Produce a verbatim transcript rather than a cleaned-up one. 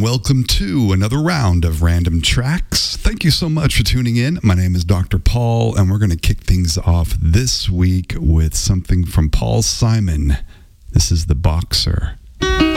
and welcome to another round of Random Tracks. Thank you so much for tuning in. My name is Doctor Paul, and we're going to kick things off this week with something from Paul Simon. This is The Boxer.